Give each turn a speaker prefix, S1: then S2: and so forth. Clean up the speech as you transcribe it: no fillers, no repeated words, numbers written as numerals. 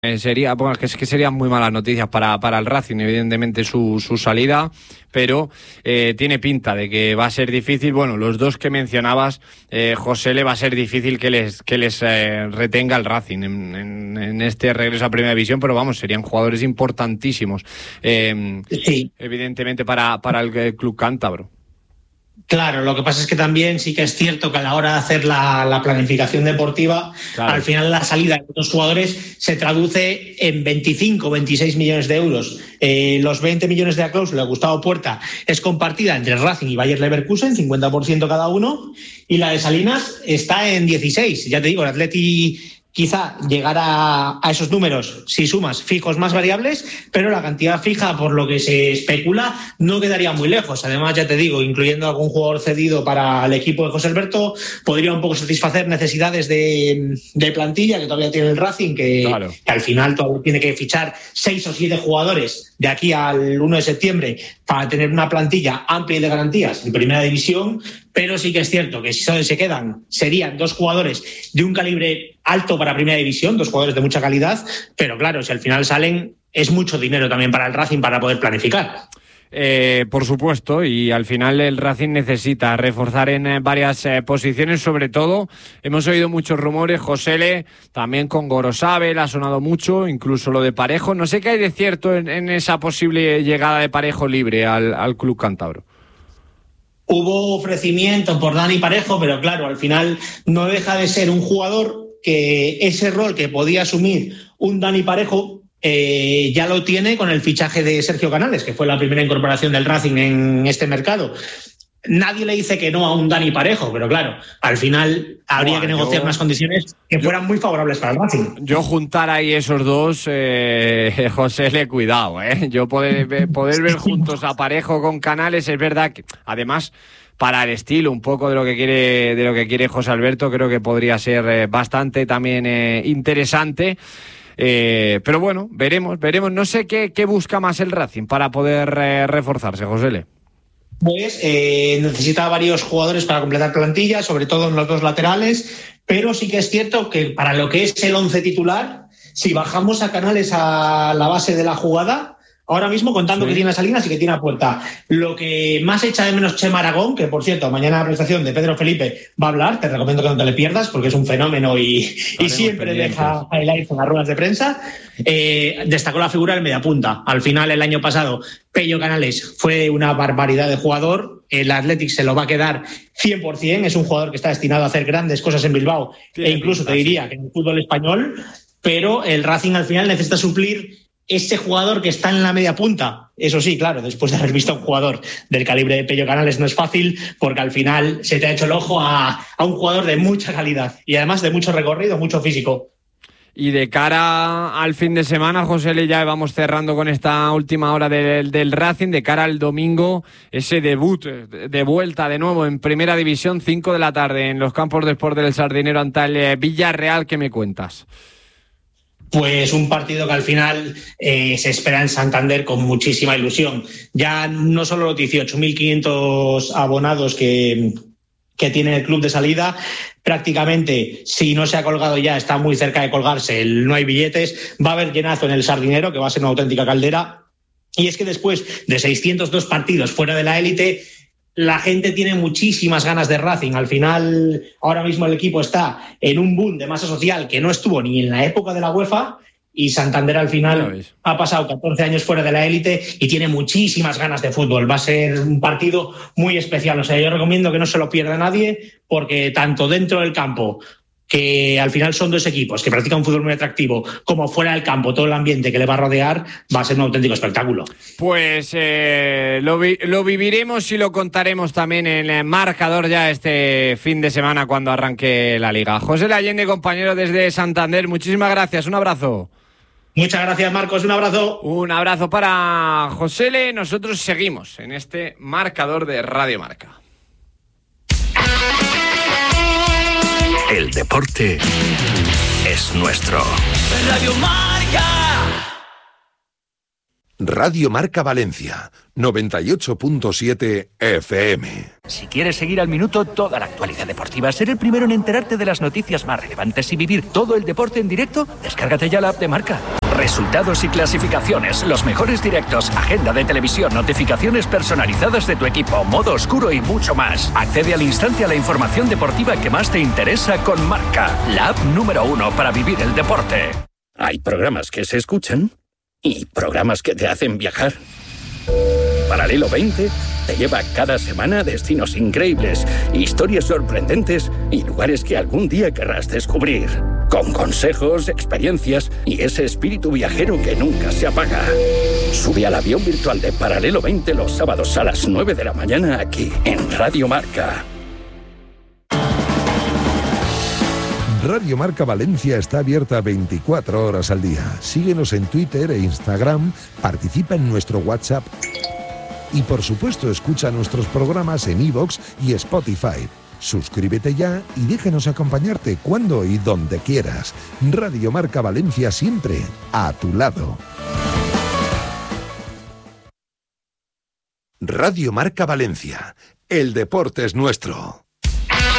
S1: Sería, bueno, es que serían muy malas noticias para el Racing, evidentemente su salida, pero tiene pinta de que va a ser difícil. Bueno, los dos que mencionabas, José, le va a ser difícil que les retenga el Racing en este regreso a Primera División, pero vamos, serían jugadores importantísimos,
S2: sí,
S1: evidentemente para el club cántabro.
S2: Claro, lo que pasa es que también sí que es cierto que a la hora de hacer la planificación deportiva, claro, al final la salida de los jugadores se traduce en 25 o 26 millones de euros. Los 20 millones de la cláusula de Gustavo Puerta es compartida entre Racing y Bayer Leverkusen, 50% cada uno, y la de Salinas está en 16. Ya te digo, el Atleti quizá llegar a esos números si sumas fijos más variables, pero la cantidad fija, por lo que se especula, no quedaría muy lejos. Además, ya te digo, incluyendo algún jugador cedido para el equipo de José Alberto, podría un poco satisfacer necesidades de plantilla que todavía tiene el Racing, que al final todavía tiene que fichar 6 o 7 jugadores de aquí al 1 de septiembre para tener una plantilla amplia y de garantías en Primera División. Pero sí que es cierto que si solo se quedan, serían 2 jugadores de un calibre alto para Primera División, 2 jugadores de mucha calidad, pero claro, si al final salen, es mucho dinero también para el Racing para poder planificar.
S1: Por supuesto, y al final el Racing necesita reforzar en varias posiciones, sobre todo hemos oído muchos rumores, Josele, también con Gorosabel ha sonado mucho, incluso lo de Parejo. No sé qué hay de cierto en esa posible llegada de Parejo libre al club cántabro.
S2: Hubo ofrecimiento por Dani Parejo, pero claro, al final no deja de ser un jugador que ese rol que podía asumir un Dani Parejo ya lo tiene con el fichaje de Sergio Canales, que fue la primera incorporación del Racing en este mercado. Nadie le dice que no a un Dani Parejo, pero claro, al final habría que negociar unas condiciones que fueran muy favorables para el Racing.
S1: Yo juntar ahí esos dos, José, cuidado, yo poder ver juntos a Parejo con Canales, es verdad que además para el estilo un poco de lo que quiere José Alberto, creo que podría ser bastante también interesante. Pero bueno, veremos. No sé qué busca más el Racing para poder reforzarse, José.
S2: Pues necesita varios jugadores para completar plantilla, sobre todo en los 2 laterales, pero sí que es cierto que para lo que es el 11 titular, si bajamos a Canales a la base de la jugada, ahora mismo contando que tiene a Salinas y que tiene a Puerta, lo que más echa de menos Chema Aragón, que por cierto, mañana la presentación de Pedro Felipe va a hablar, te recomiendo que no te le pierdas porque es un fenómeno y siempre deja highlights en las ruedas de prensa. Destacó la figura del mediapunta. Al final, el año pasado, Pello Canales fue una barbaridad de jugador. El Athletic se lo va a quedar 100%. Es un jugador que está destinado a hacer grandes cosas en Bilbao e incluso te diría que en el fútbol español, pero el Racing al final necesita suplir ese jugador que está en la media punta. Eso sí, claro, después de haber visto a un jugador del calibre de Pello Canales no es fácil, porque al final se te ha hecho el ojo a un jugador de mucha calidad y además de mucho recorrido, mucho físico.
S1: Y de cara al fin de semana, José, ya vamos cerrando con esta última hora del Racing, de cara al domingo, ese debut de vuelta de nuevo en Primera División, 5 de la tarde en los campos de Sport del Sardinero ante el Villarreal. ¿Qué me cuentas?
S2: Pues un partido que al final se espera en Santander con muchísima ilusión. Ya no solo los 18.500 abonados que tiene el club de salida, prácticamente, si no se ha colgado ya, está muy cerca de colgarse, no hay billetes, va a haber llenazo en el Sardinero, que va a ser una auténtica caldera. Y es que después de 602 partidos fuera de la élite, la gente tiene muchísimas ganas de Racing. Al final, ahora mismo el equipo está en un boom de masa social que no estuvo ni en la época de la UEFA, y Santander al final ha pasado 14 años fuera de la élite y tiene muchísimas ganas de fútbol. Va a ser un partido muy especial. O sea, yo recomiendo que no se lo pierda nadie, porque tanto dentro del campo, que al final son 2 equipos que practican un fútbol muy atractivo, como fuera del campo, todo el ambiente que le va a rodear, va a ser un auténtico espectáculo.
S1: Pues lo viviremos y lo contaremos también en el marcador ya este fin de semana cuando arranque la Liga. José Allende, compañero desde Santander, muchísimas gracias, un abrazo.
S2: Muchas gracias, Marcos, un abrazo.
S1: Un abrazo para José. Nosotros seguimos en este marcador de Radio Marca.
S3: El deporte es nuestro.
S4: Radio Marca. Radio Marca Valencia, 98.7 FM.
S3: Si quieres seguir al minuto toda la actualidad deportiva, ser el primero en enterarte de las noticias más relevantes y vivir todo el deporte en directo, descárgate ya la app de Marca. Resultados y clasificaciones, los mejores directos, agenda de televisión, notificaciones personalizadas de tu equipo, modo oscuro y mucho más. Accede al instante a la información deportiva que más te interesa con Marca, la app número 1 para vivir el deporte.
S5: Hay programas que se escuchan y programas que te hacen viajar. Paralelo 20 te lleva cada semana a destinos increíbles, historias sorprendentes y lugares que algún día querrás descubrir. Con consejos, experiencias y ese espíritu viajero que nunca se apaga. Sube al avión virtual de Paralelo 20 los sábados a las 9 de la mañana aquí, en Radio Marca.
S4: Radio Marca Valencia está abierta 24 horas al día. Síguenos en Twitter e Instagram, participa en nuestro WhatsApp y por supuesto escucha nuestros programas en iVoox y Spotify. Suscríbete ya y déjanos acompañarte cuando y donde quieras. Radio Marca Valencia siempre a tu lado. Radio Marca Valencia. El deporte es nuestro.